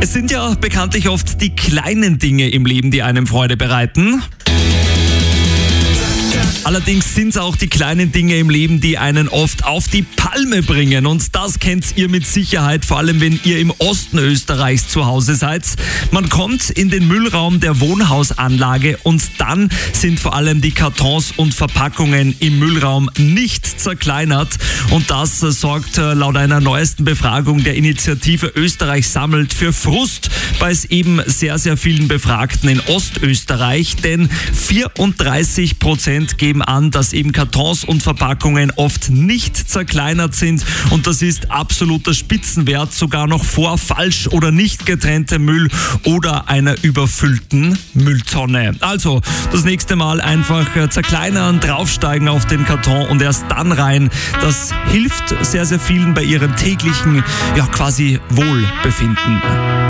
Es sind ja bekanntlich oft die kleinen Dinge im Leben, die einem Freude bereiten. Allerdings sind es auch die kleinen Dinge im Leben, die einen oft auf die Palme bringen. Und das kennt ihr mit Sicherheit, vor allem wenn ihr im Osten Österreichs zu Hause seid. Man kommt in den Müllraum der Wohnhausanlage und dann sind vor allem die Kartons und Verpackungen im Müllraum nicht zerkleinert. Und das sorgt laut einer neuesten Befragung der Initiative Österreich sammelt für Frust bei es eben sehr, sehr vielen Befragten in Ostösterreich. Denn 34% geben an, dass eben Kartons und Verpackungen oft nicht zerkleinert sind und das ist absoluter Spitzenwert, sogar noch vor falsch oder nicht getrenntem Müll oder einer überfüllten Mülltonne. Also das nächste Mal einfach zerkleinern, draufsteigen auf den Karton und erst dann rein. Das hilft sehr, sehr vielen bei ihrem täglichen, quasi Wohlbefinden.